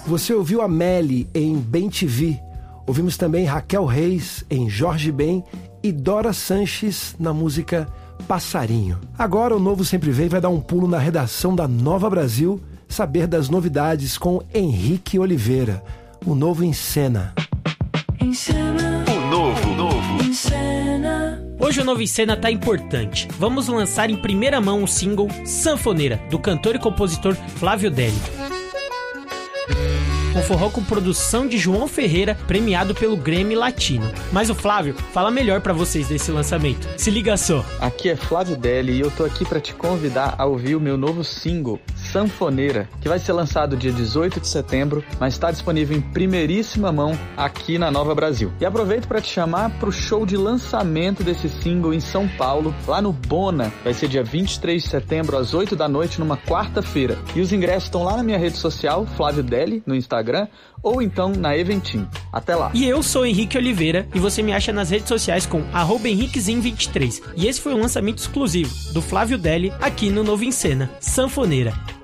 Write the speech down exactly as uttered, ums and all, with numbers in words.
Você ouviu a Melly em Bem Te Vi. Ouvimos também Raquel Reis em Jorge Ben e Dora Sanches na música Passarinho. Agora o Novo Sempre Vem vai dar um pulo na redação da Nova Brasil, saber das novidades com Henrique Oliveira. O Novo em Cena. Em cena. O Novo, novo. Em cena. Hoje o Novo em Cena tá importante. Vamos lançar em primeira mão o single Sanfoneira, do cantor e compositor Flávio Deli. Um forró com produção de João Ferreira, premiado pelo Grammy Latino. Mas o Flávio fala melhor pra vocês desse lançamento. Se liga só. Aqui é Flávio Deli e eu tô aqui pra te convidar a ouvir o meu novo single, Sanfoneira, que vai ser lançado dia dezoito de setembro, mas está disponível em primeiríssima mão aqui na Nova Brasil. E aproveito para te chamar pro show de lançamento desse single em São Paulo, lá no Bona. Vai ser dia vinte e três de setembro, às oito da noite, numa quarta-feira. E os ingressos estão lá na minha rede social, Flávio Deli, no Instagram, ou então na Eventim. Até lá. E eu sou Henrique Oliveira e você me acha nas redes sociais com arroba henriquezin vinte e três. E esse foi um lançamento exclusivo do Flávio Deli aqui no Novo em Cena, Sanfoneira.